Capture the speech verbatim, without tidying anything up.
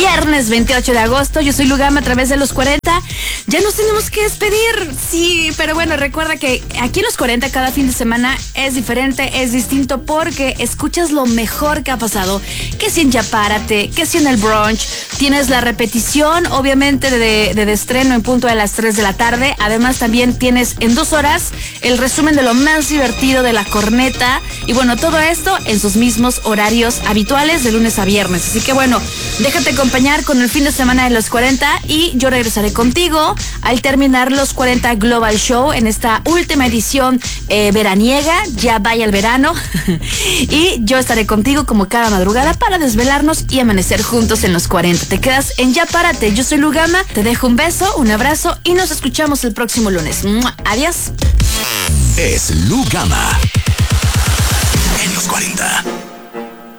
viernes veintiocho de agosto. Yo soy Lugama a través de los cuarenta. Ya nos tenemos que despedir. Sí, pero bueno, recuerda que aquí en los cuarenta cada fin de semana es diferente, es distinto porque escuchas lo mejor que ha pasado. Que si en Ya Párate, que si en el brunch. Tienes la repetición, obviamente, de, de, de estreno en punto de las tres de la tarde. Además, también tienes en dos horas el resumen de lo más divertido de La Corneta. Y bueno, todo esto en sus mismos horarios habituales de lunes a viernes. Así que bueno, déjate acompañar con el fin de semana de los cuarenta y yo regresaré contigo al terminar los cuarenta Global Show en esta última edición eh, veraniega. Ya vaya el verano. Y yo estaré contigo como cada madrugada para desvelarnos y amanecer juntos en los cuarenta. Te quedas en Ya Párate. Yo soy Lugama. Te dejo un beso, un abrazo y nos escuchamos el próximo lunes. ¡Mua! Adiós. Es Lugama en los cuarenta.